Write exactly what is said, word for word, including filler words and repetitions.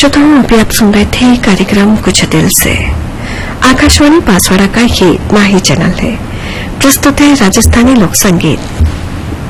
श्रोताओं, अभी आप सुन रहे थे कार्यक्रम कुछ दिल से। आकाशवाणी बांसवाड़ा का ये माही चैनल है। प्रस्तुत है राजस्थानी लोक संगीत।